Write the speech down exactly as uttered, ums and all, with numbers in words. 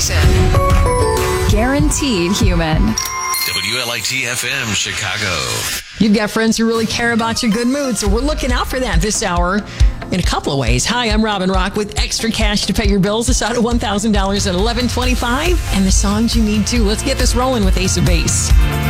station. Guaranteed human. W L I T F M, Chicago. You've got friends who really care about your good mood, so we're looking out for that this hour in a couple of ways. Hi, I'm Robin Rock with extra cash to pay your bills. This out of one thousand dollars at eleven twenty-five, and the songs you need to. Let's get this rolling with Ace of Base.